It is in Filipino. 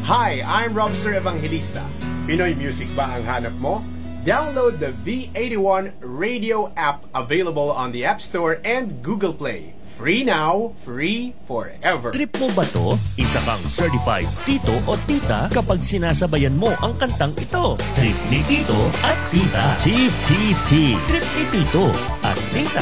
Hi, I'm Robster Evangelista. Pinoy music ba ang hanap mo? Download the V81 radio app available on the App Store and Google Play. Free now, free forever. Trip mo ba to? Isa kang certified tito o tita kapag sinasabayan mo ang kantang ito. Trip ni tito at tita. Chip, chip, chip. Trip ni tito at tita.